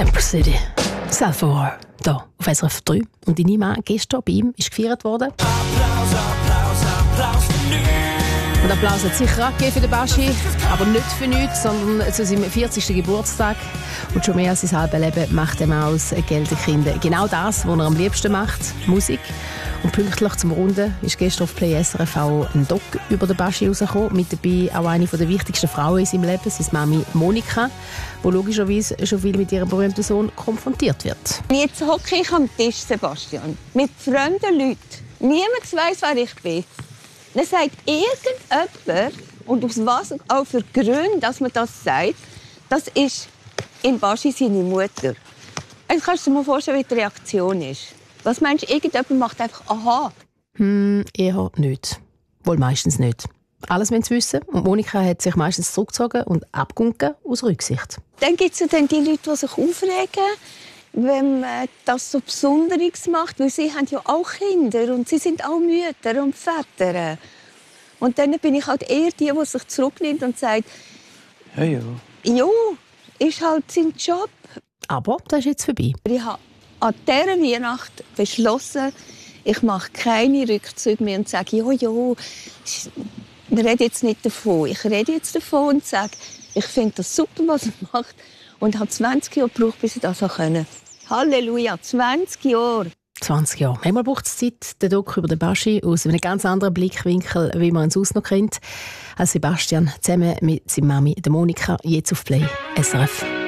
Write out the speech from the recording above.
Temple City. Self-War. Hier auf SRF 3. Und deine Mann gestern bei ihm ist gefeiert worden. Applaus, Applaus, Applaus für nichts. Und Applaus hat sicher angegeben für den Baschi, aber nicht für nichts, sondern zu seinem 40. Geburtstag. Und schon mehr als sein halbes Leben macht er aus Gelderkinder genau das, was er am liebsten macht, Musik. Und pünktlich zum Runden ist gestern auf Play SRF auch ein Doc über den Baschi rausgekommen. Mit dabei auch eine der wichtigsten Frauen in seinem Leben, seine Mami Monika, die logischerweise schon viel mit ihrem berühmten Sohn konfrontiert wird. Jetzt hocke ich am Tisch, Sebastian, mit fremden Leuten. Niemand weiss, wer ich bin. Dann sagt irgendjemand, und aus was auch für Gründen, dass man das sagt, das ist in Baschi seine Mutter. Jetzt kannst du dir mal vorstellen, wie die Reaktion ist. Was meinst du, irgendjemand macht einfach «Aha»? Eher nicht. Wohl meistens nicht. Alles wollen sie wissen. Und Monika hat sich meistens zurückgezogen und abgewunken aus Rücksicht. Dann gibt es ja dann die Leute, die sich aufregen, wenn man das so Besonderes macht. Weil sie haben ja auch Kinder und sie sind auch Mütter und Väter. Und dann bin ich halt eher die sich zurücknimmt und sagt Ja. «Ja, ist halt sein Job». Aber das ist jetzt vorbei. Ich habe an dieser Weihnacht beschlossen, ich mache keine Rückzüge mehr und sage, ja, wir reden jetzt nicht davon. Ich rede jetzt davon und sage, ich finde das super, was er macht. Und habe 20 Jahre gebraucht, bis ich das konnte. Halleluja, 20 Jahre. 20 Jahre. Manchmal braucht es Zeit, den Doc über den Baschi aus einem ganz anderen Blickwinkel, wie man ihn sonst noch kennt, als Sebastian zusammen mit seiner Mami, der Monika, jetzt auf Play SRF.